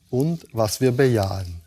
und was wir bejahen.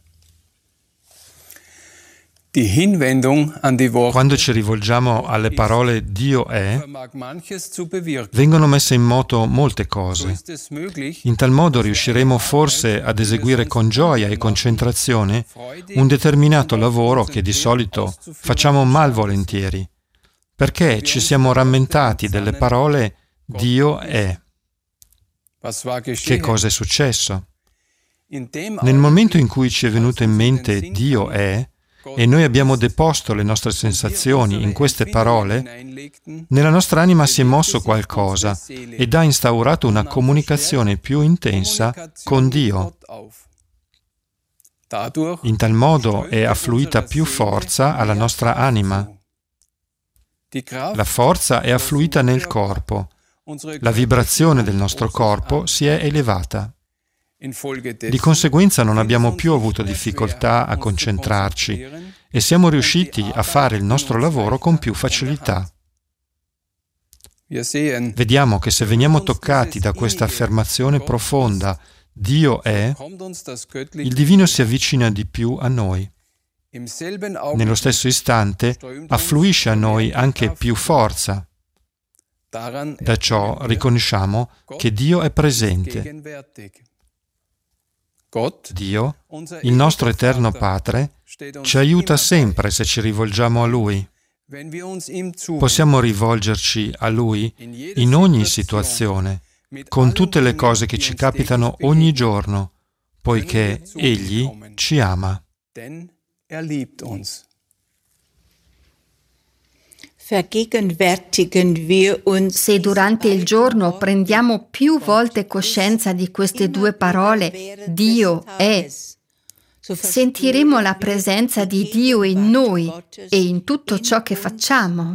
Die Hinwendung an die Worte Quando ci rivolgiamo alle parole Dio è, vermag manches zu bewirken. vengono messe in moto molte So cose. ist es möglich, In tal modo riusciremo forse ad eseguire con gioia e concentrazione un determinato lavoro che di solito facciamo malvolentieri, perché ci siamo rammentati delle parole Dio è. was war Che geschehen? cosa è successo? In dem Nel momento in cui ci è venuto in mente Dio è, e noi abbiamo deposto le nostre sensazioni in queste parole, nella nostra anima si è mosso qualcosa ed ha instaurato una comunicazione più intensa con Dio. In tal modo è affluita più forza alla nostra anima. La forza è affluita nel corpo. La vibrazione del nostro corpo si è elevata. Di conseguenza non abbiamo più avuto difficoltà a concentrarci e siamo riusciti a fare il nostro lavoro con più facilità. Vediamo che se veniamo toccati da questa affermazione profonda, Dio è, il divino si avvicina di più a noi. Nello stesso istante affluisce a noi anche più forza. Da ciò riconosciamo che Dio è presente. Dio, il nostro eterno Padre, ci aiuta sempre se ci rivolgiamo a Lui. Possiamo rivolgerci a Lui in ogni situazione, con tutte le cose che ci capitano ogni giorno, poiché Egli ci ama. Se durante il giorno prendiamo più volte coscienza di queste due parole, Dio è, sentiremo la presenza di Dio in noi e in tutto ciò che facciamo.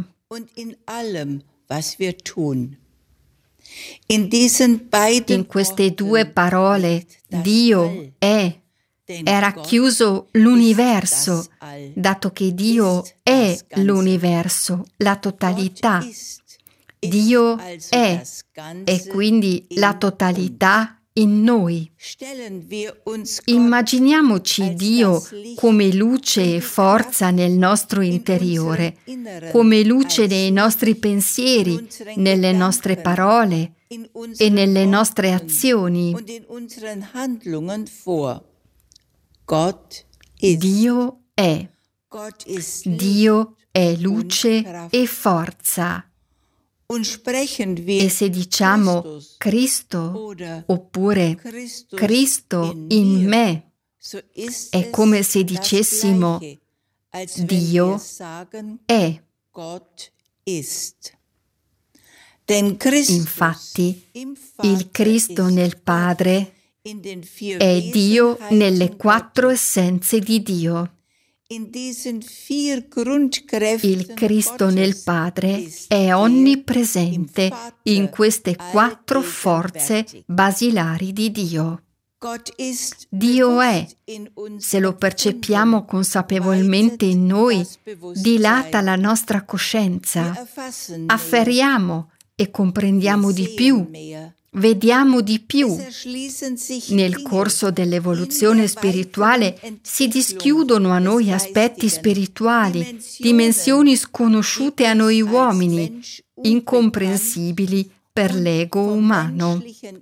In queste due parole, Dio è, era chiuso l'universo, dato che Dio è l'universo, la totalità. Dio è, e quindi la totalità in noi. Immaginiamoci Dio come luce e forza nel nostro interiore, come luce nei nostri pensieri, nelle nostre parole e nelle nostre azioni. Dio è. Dio è luce e forza. E se diciamo Cristo oppure Cristo in me, è come se dicessimo Dio è. Infatti, il Cristo nel Padre è Dio nelle quattro essenze di Dio. Il Cristo nel Padre è onnipresente in queste quattro forze basilari di Dio. Dio è, se lo percepiamo consapevolmente in noi, dilata la nostra coscienza, afferriamo e comprendiamo di più. Vediamo di più. Nel corso dell'evoluzione spirituale si dischiudono a noi aspetti spirituali, dimensioni sconosciute a noi uomini, incomprensibili per l'ego umano.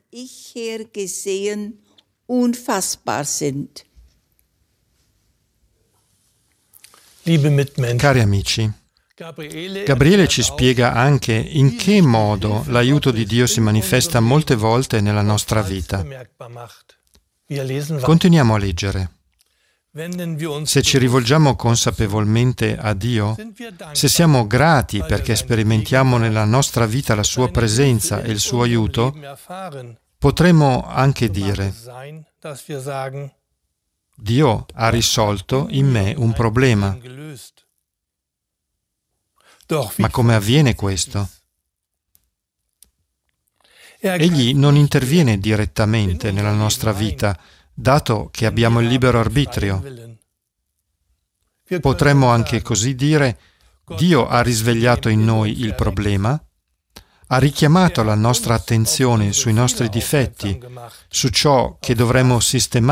Cari amici, Gabriele ci spiega anche in che modo l'aiuto di Dio si manifesta molte volte nella nostra vita. Continuiamo a leggere. Se ci rivolgiamo consapevolmente a Dio, se siamo grati perché sperimentiamo nella nostra vita la sua presenza e il suo aiuto, potremmo anche dire: Dio ha risolto in me un problema. Ma come avviene questo? Egli non interviene direttamente nella nostra vita, dato che abbiamo il libero arbitrio. Potremmo anche così dire: Dio ha risvegliato in noi il problema, ha richiamato la nostra attenzione sui nostri difetti, su ciò che dovremmo sistemare